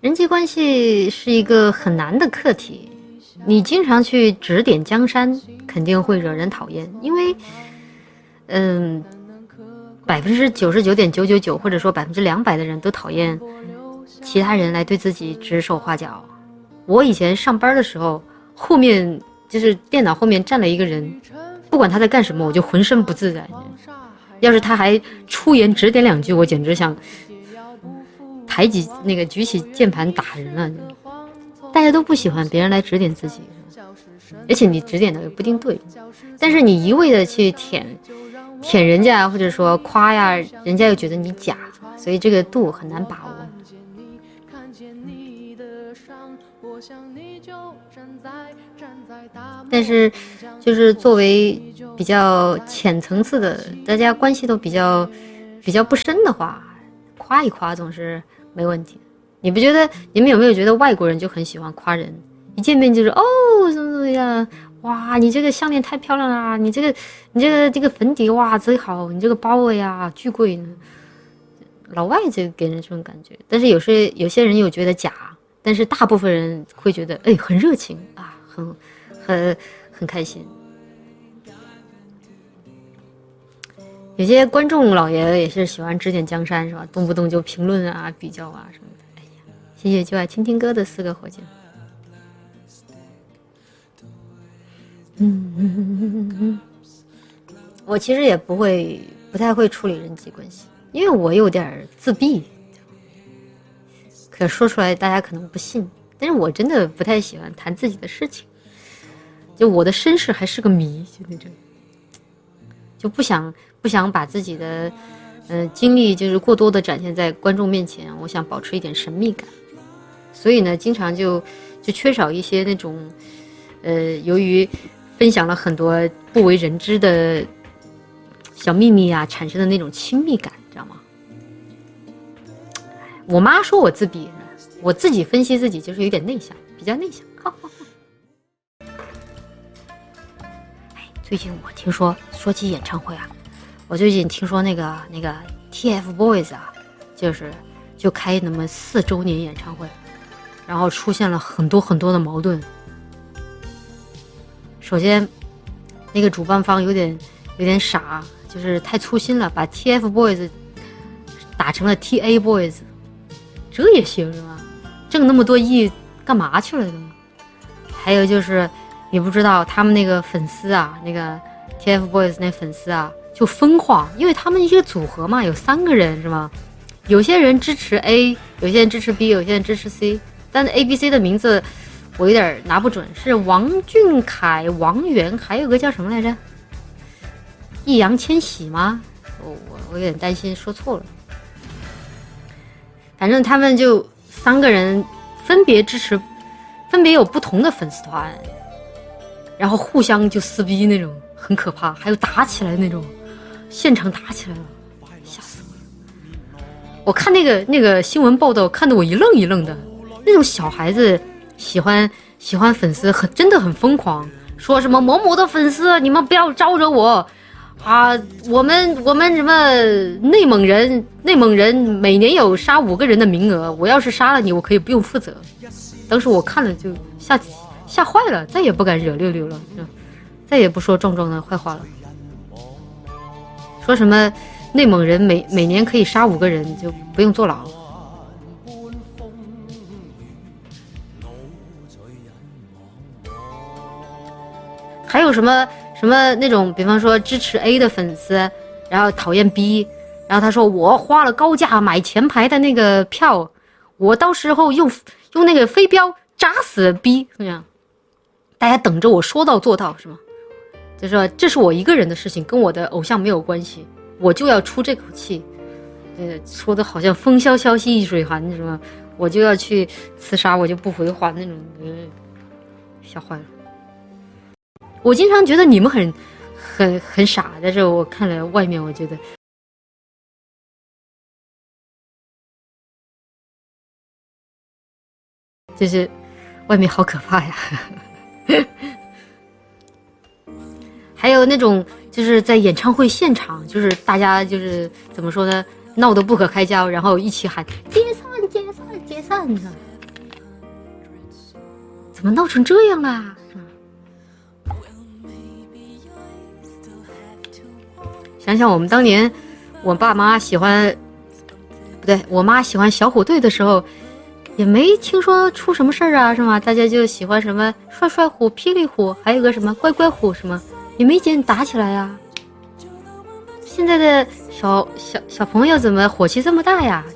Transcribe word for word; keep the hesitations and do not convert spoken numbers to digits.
人际关系是一个很难的课题，你经常去指点江山，肯定会惹人讨厌，因为，嗯，百分之九十九点九九九，或者说百分之两百的人都讨厌其他人来对自己指手画脚。我以前上班的时候，后面就是电脑后面站了一个人，不管他在干什么，我就浑身不自在。要是他还出言指点两句，我简直想抬起那个举起键盘打人了。大家都不喜欢别人来指点自己，而且你指点的也不一定对，但是你一味的去舔舔人家或者说夸呀，人家又觉得你假，所以这个度很难把握。但是就是作为比较浅层次的，大家关系都比较比较不深的话，夸一夸总是没问题。你不觉得你们有没有觉得外国人就很喜欢夸人，一见面就是哦怎么怎么样，哇你这个项链太漂亮啦，你这个你这个这个粉底哇贼好，你这个包呀巨贵呢。老外就给人这种感觉，但是有些有些人又觉得假，但是大部分人会觉得哎很热情啊，很很很开心。有些观众老爷也是喜欢指点江山是吧，动不动就评论啊比较啊什么的。哎呀，谢谢就爱听听歌的四个火箭。嗯嗯嗯嗯嗯，我其实也不会不太会处理人际关系，因为我有点自闭，可说出来大家可能不信，但是我真的不太喜欢谈自己的事情，就我的身世还是个谜，就那种，就不想不想把自己的呃经历就是过多的展现在观众面前，我想保持一点神秘感，所以呢，经常就就缺少一些那种呃，由于分享了很多不为人知的小秘密啊，产生的那种亲密感，知道吗？我妈说我自闭，我自己分析自己就是有点内向，比较内向。呵呵呵。哎，最近我听说，说起演唱会啊，我最近听说那个那个 T F Boys 啊，就是就开那么四周年演唱会，然后出现了很多很多的矛盾。首先，那个主办方有点有点傻。就是太粗心了，把 T F Boys 打成了 T A Boys， 这也行是吧？挣那么多亿干嘛去了呢？还有就是你不知道他们那个粉丝啊，那个 T F Boys 那粉丝啊就分化，因为他们一个组合嘛，有三个人是吗？有些人支持 A， 有些人支持 B， 有些人支持 C， 但是 A B C 的名字我有点拿不准，是王俊凯、王源，还有个叫什么来着？易烊千玺吗？我我我有点担心说错了。反正他们就三个人分别支持，分别有不同的粉丝团，然后互相就撕逼那种，很可怕，还有打起来那种，现场打起来了，吓死我了！我看那个那个新闻报道，看得我一愣一愣的，那种小孩子喜欢喜欢粉丝，很真的很疯狂，说什么某某的粉丝，你们不要招惹我。啊，我们我们什么内蒙人，内蒙人每年有杀五个人的名额，我要是杀了你，我可以不用负责。当时我看了就吓吓坏了，再也不敢惹六六了，再也不说壮壮的坏话了。说什么内蒙人每每年可以杀五个人，就不用坐牢。还有什么？什么那种，比方说支持 A 的粉丝，然后讨厌 B， 然后他说我花了高价买前排的那个票，我到时候用用那个飞镖扎死 B， 这样，大家等着我说到做到是吗？就说这是我一个人的事情，跟我的偶像没有关系，我就要出这口气，呃，说的好像风萧萧兮易水寒是吗？我就要去刺杀，我就不回还那种，呃，吓坏了。我经常觉得你们很很很傻，但是我看了外面，我觉得就是外面好可怕呀。还有那种就是在演唱会现场，就是大家就是怎么说呢，闹得不可开交，然后一起喊解散解散解散的， 怎么闹成这样啦？是吧？想想我们当年，我爸妈喜欢，不对，我妈喜欢小虎队的时候，也没听说出什么事儿啊，是吗？大家就喜欢什么帅帅虎、霹雳虎，还有个什么乖乖虎，什么也没见打起来呀。现在的小小小朋友怎么火气这么大呀？